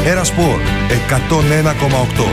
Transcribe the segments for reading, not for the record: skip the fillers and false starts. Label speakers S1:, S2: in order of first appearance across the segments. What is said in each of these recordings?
S1: Ερασπορ 101,8.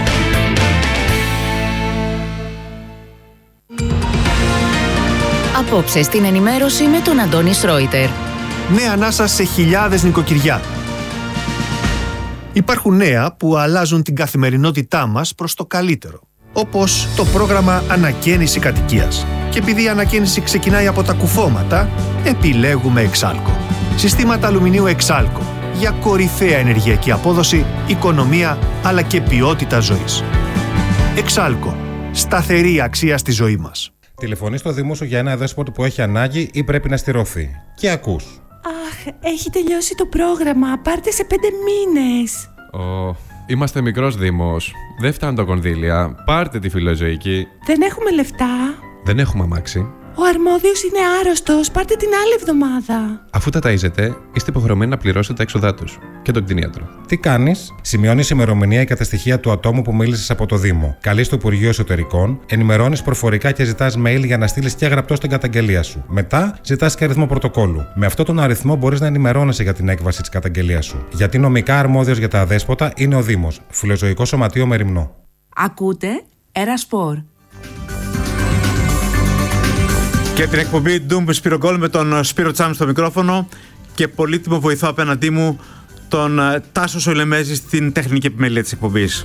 S2: Απόψε στην ενημέρωση με τον Αντώνη Σρόιτερ.
S3: Νέα ανάσα σε χιλιάδες νοικοκυριά. Υπάρχουν νέα που αλλάζουν την καθημερινότητά μας προς το καλύτερο. Όπως το πρόγραμμα Ανακαίνιση Κατοικίας. Και επειδή η ανακαίνιση ξεκινάει από τα κουφώματα, επιλέγουμε Εξάλκο. Συστήματα αλουμινίου Εξάλκο. Για κορυφαία ενεργειακή απόδοση, οικονομία αλλά και ποιότητα ζωής. Εξάλκο. Σταθερή αξία στη ζωή μας.
S4: Τηλεφωνείς στο Δήμο σου για ένα δέσποτο που έχει ανάγκη ή πρέπει να στηρωθεί. Και ακούς.
S5: Αχ, έχει τελειώσει το πρόγραμμα. Πάρτε σε 5 μήνες.
S6: Είμαστε μικρός Δήμος. Δεν φτάνουν τα κονδύλια. Πάρτε τη φιλοζωική.
S5: Δεν έχουμε λεφτά.
S6: Δεν έχουμε αμάξι.
S5: Ο αρμόδιος είναι άρρωστος. Πάρτε την άλλη εβδομάδα.
S6: Αφού τα ταΐζετε, είστε υποχρεωμένοι να πληρώσετε τα έξοδά τους. Και τον κτηνίατρο.
S4: Τι κάνεις? Σημειώνεις ημερομηνία και τα στοιχεία του ατόμου που μίλησες από το Δήμο. Καλείς στο Υπουργείο Εσωτερικών, ενημερώνεις προφορικά και ζητάς mail για να στείλεις και γραπτό στην καταγγελία σου. Μετά ζητάς και αριθμό πρωτοκόλλου. Με αυτόν τον αριθμό μπορείς να ενημερώνεσαι για την έκβαση της καταγγελίας σου. Γιατί νομικά αρμόδιος για τα αδέσποτα είναι ο Δήμος. Φιλοζωικό Σωματείο Μεριμνό.
S7: Ακούτε Ερασπορ.
S8: Και την εκπομπή Doom Σπύρο Γκολ με τον Σπύρο Τσάμ στο μικρόφωνο και πολύτιμο βοηθό απέναντί μου τον Τάσο Σολεμέζη στην τεχνική επιμέλεια της εκπομπής.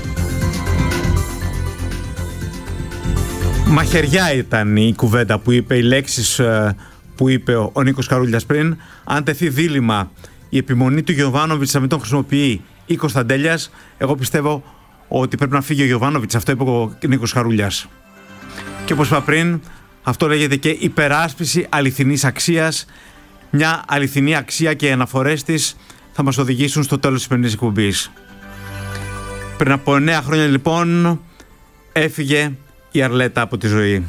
S8: Μαχαιριά ήταν η κουβέντα που είπε, οι λέξεις που είπε ο Νίκος Χαρούλιας πριν. Αν τεθεί δίλημμα η επιμονή του Γιοβάνοβιτς να μην τον χρησιμοποιεί ή Κωνσταντέλιας, εγώ πιστεύω ότι πρέπει να φύγει ο Γιοβάνοβιτς. Αυτό είπε ο Νίκος Χαρούλιας. Και όπως είπα πριν, αυτό λέγεται και υπεράσπιση αληθινής αξίας. Μια αληθινή αξία και οι αναφορές της θα μας οδηγήσουν στο τέλος της σημερινής εκπομπής. Πριν από 9 χρόνια λοιπόν έφυγε η Αρλέτα από τη ζωή.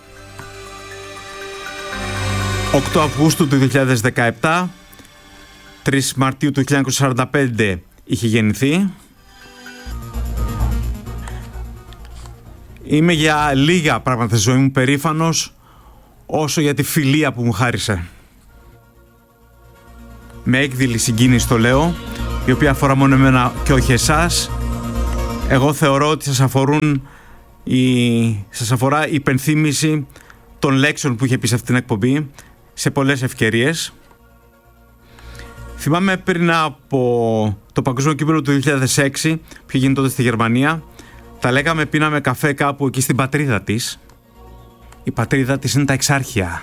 S8: 8 Αυγούστου του 2017, 3 Μαρτίου του 1945 είχε γεννηθεί. Είμαι για λίγα πράγματα στη ζωή μου περήφανος όσο για τη φιλία που μου χάρισε. Με έκδηλη συγκίνηση το λέω, η οποία αφορά μόνο εμένα και όχι εσάς. Εγώ θεωρώ ότι σας αφορά η υπενθύμηση των λέξεων που είχε πει σε αυτήν την εκπομπή σε πολλές ευκαιρίες. Θυμάμαι πριν από το Παγκόσμιο Κύπελλο του 2006 που είχε γίνει τότε στη Γερμανία, τα λέγαμε, πίναμε καφέ κάπου εκεί στην πατρίδα της. Η πατρίδα της είναι τα Εξάρχεια.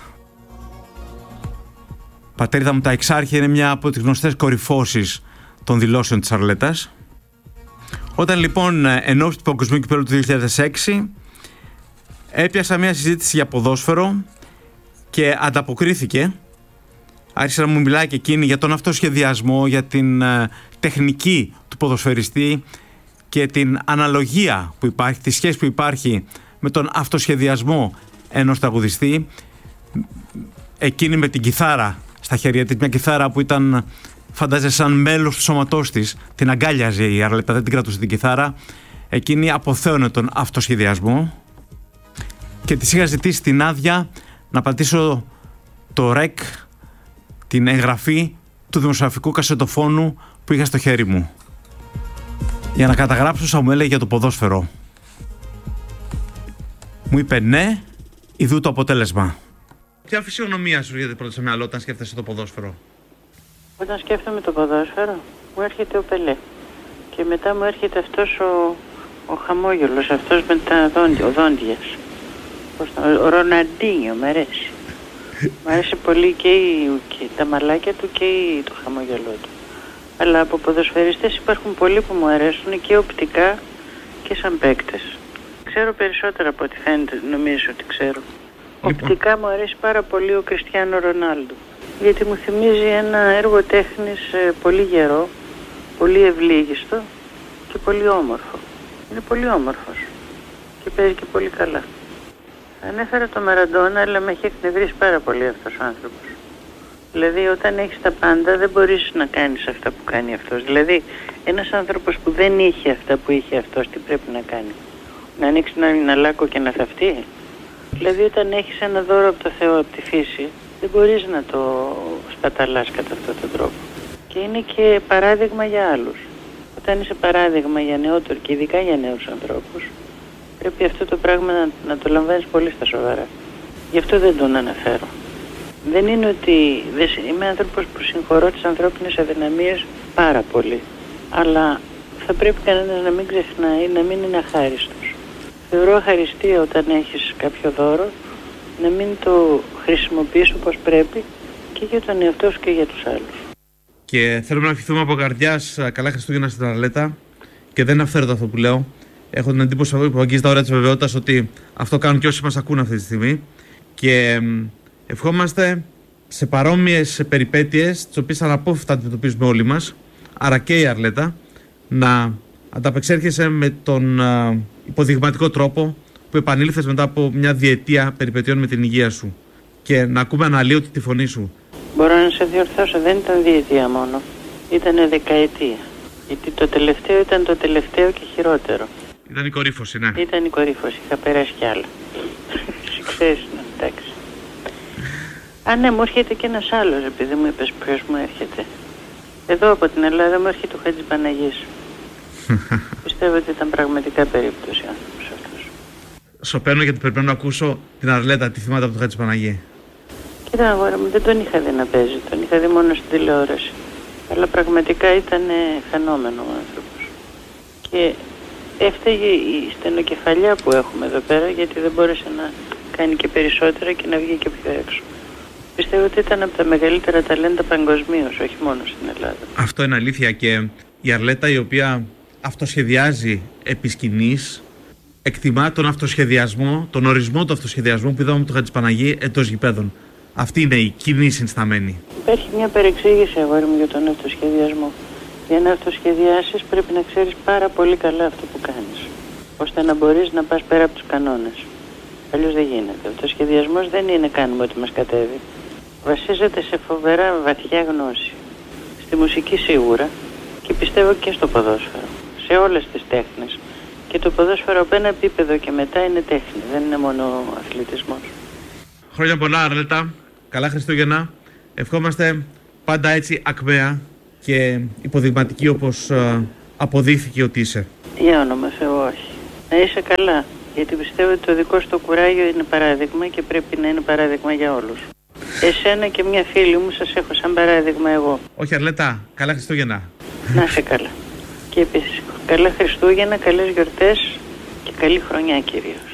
S8: Πατρίδα μου, τα Εξάρχεια είναι μια από τις γνωστές κορυφώσεις των δηλώσεων της Αρλέτας. Όταν λοιπόν εν ώψη του Παγκοσμίου Κυπέλλου του 2006 έπιασα μια συζήτηση για ποδόσφαιρο και ανταποκρίθηκε. Άρχισε να μου μιλάει και εκείνη για τον αυτοσχεδιασμό, για την τεχνική του ποδοσφαιριστή και την αναλογία που υπάρχει, τη σχέση που υπάρχει με τον αυτοσχεδιασμό ενός τραγουδιστή. Εκείνη με την κιθάρα στα χέρια της, μια κιθάρα που ήταν, φαντάζεσαι, σαν μέλος του σώματός της, την αγκάλιαζε η Αρλέτα, δεν την κρατούσε την κιθάρα. Εκείνη αποθέωνε τον αυτοσχεδιασμό και της είχα ζητήσει την άδεια να πατήσω το ρεκ, την εγγραφή του δημοσιογραφικού κασετοφώνου που είχα στο χέρι μου, για να καταγράψω όσα μου έλεγε για το ποδόσφαιρο. Μου είπε ναι, ιδού το αποτέλεσμα. Ποια φυσιογνωμία σου έρχεται πρώτα στο μυαλό όταν σκέφτεσαι το ποδόσφαιρο?
S9: Όταν σκέφτομαι το ποδόσφαιρο, μου έρχεται ο Πελέ. Και μετά μου έρχεται αυτός ο χαμόγελος, αυτός με τα δόντια, ο δόντιας. Ο Ροναντίνιο, μ' αρέσει. Μ' αρέσει πολύ και τα μαλάκια του και το χαμόγελό του. Αλλά από ποδοσφαιριστές υπάρχουν πολλοί που μου αρέσουν και οπτικά και σαν παίκτες. Ξέρω περισσότερα από ό,τι φαίνεται, νομίζω ότι ξέρω. Οπτικά μου αρέσει πάρα πολύ ο Κριστιάνο Ρονάλντο. Γιατί μου θυμίζει ένα έργο τέχνης πολύ γερό, πολύ ευλίγιστο και πολύ όμορφο. Είναι πολύ όμορφος και παίζει και πολύ καλά. Ανέφερα το Μαραντόνα, αλλά με έχει εκνευρίσει πάρα πολύ αυτός ο άνθρωπος. Δηλαδή όταν έχεις τα πάντα δεν μπορείς να κάνεις αυτά που κάνει αυτός. Δηλαδή ένας άνθρωπος που δεν είχε αυτά που είχε αυτός, τι πρέπει να κάνει? Να ανοίξει ένα λάκκο και να θαυτεί? Δηλαδή όταν έχεις ένα δώρο από το Θεό, από τη φύση, δεν μπορείς να το σπαταλάς κατά αυτόν τον τρόπο. Και είναι και παράδειγμα για άλλους. όταν είσαι παράδειγμα για νεότερο και ειδικά για νέους ανθρώπους, πρέπει αυτό το πράγμα να το λαμβάνεις πολύ στα σοβαρά. Γι' αυτό δεν τον αναφέρω. Δεν είναι ότι είμαι άνθρωπος που συγχωρώ τις ανθρώπινες αδυναμίες πάρα πολύ. Αλλά θα πρέπει κανένας να μην ξεχνάει, να μην είναι αχάριστος. Θεωρώ αχαριστία όταν έχεις κάποιο δώρο να μην το χρησιμοποιείς όπως πρέπει και για τον εαυτό σου και για τους άλλους.
S8: Και θέλουμε να ευχηθούμε από καρδιάς καλά Χριστούγεννα στην Αρλέτα και δεν είναι αυθαίρετο αυτό που λέω. Έχω την εντύπωση που αγγίζει τα όρια της βεβαιότητας ότι αυτό κάνουν και όσοι μας ακούν αυτή τη στιγμή. Και ευχόμαστε σε παρόμοιες περιπέτειες, τις οποίες αναπόφευκτα αντιμετωπίζουμε όλοι μας, άρα και η Αρλέτα, να ανταπεξέρχεσαι με τον υποδειγματικό τρόπο που επανήλθες μετά από μια διετία περιπετειών με την υγεία σου και να ακούμε αναλύωτη τη φωνή σου.
S9: Μπορώ να σε διορθώσω, δεν ήταν διετία μόνο, ήταν δεκαετία. Γιατί το τελευταίο ήταν το τελευταίο και χειρότερο.
S8: Ήταν η κορύφωση, ναι.
S9: Ήταν η κορύφωση, είχα περάσει κι άλλα. Ξέρεις, εντάξει. Ναι, μου έρχεται και ένας άλλος, επειδή μου είπες ποιος μου έρχεται. Εδώ από την Ελλάδα μου έρχεται ο Χατζη Παναγής. Πιστεύω ότι ήταν πραγματικά περίπτωση άνθρωπος αυτός.
S8: Σωπαίνω γιατί περιμένω να ακούσω την Αρλέτα, τι θυμάται από τον Χατζη Παναγή.
S9: Κοίτα, αγόρι μου, δεν τον είχα δει να παίζει, τον είχα δει μόνο στην τηλεόραση. Αλλά πραγματικά ήταν φαινόμενο ο άνθρωπος. Και έφταιγε η στενοκεφαλιά που έχουμε εδώ πέρα, γιατί δεν μπόρεσε να κάνει και περισσότερα και να βγει και πιο έξω. Πιστεύω ότι ήταν από τα μεγαλύτερα ταλέντα παγκοσμίως, όχι μόνο στην Ελλάδα. Αυτό είναι αλήθεια και η Αρλέτα, η οποία αυτοσχεδιάζει επί σκηνής, εκτιμά τον αυτοσχεδιασμό, τον ορισμό του αυτοσχεδιασμού που είδαμε από τον Χατζη Παναγή εντός γηπέδων. Αυτή είναι η κοινή συνισταμένη. Υπάρχει μια παρεξήγηση, αγόρι μου, για τον αυτοσχεδιασμό. Για να αυτοσχεδιάσεις πρέπει να ξέρεις πάρα πολύ καλά αυτό που κάνεις, ώστε να μπορείς να πας πέρα από τους κανόνες. Αλλιώς δεν γίνεται. Ο αυτοσχεδιασμός δεν είναι κάνουμε ό,τι μας κατέβει. Βασίζεται σε φοβερά βαθιά γνώση. Στη μουσική σίγουρα και πιστεύω και στο ποδόσφαιρο. Σε όλες τις τέχνες. Και το ποδόσφαιρο από ένα επίπεδο και μετά είναι τέχνη, δεν είναι μόνο αθλητισμός. Χρόνια πολλά, Αρλέτα. Καλά Χριστούγεννα. Ευχόμαστε πάντα έτσι ακμαία και υποδειγματική όπως αποδείχθηκε ότι είσαι. Για όνομα Θεού, όχι. Να είσαι καλά. Γιατί πιστεύω ότι το δικό σου το κουράγιο είναι παράδειγμα και πρέπει να είναι παράδειγμα για όλους. Εσένα και μια φίλη μου σας έχω σαν παράδειγμα εγώ. Όχι Αρλέτα, καλά Χριστούγεννα. Να είσαι καλά. Και επίσης, καλά Χριστούγεννα, καλές γιορτές και καλή χρονιά κυρίως.